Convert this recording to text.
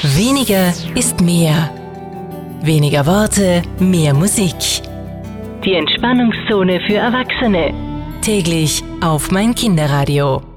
Weniger ist mehr. Weniger Worte, mehr Musik. Die Entspannungszone für Erwachsene. Täglich auf mein Kinderradio.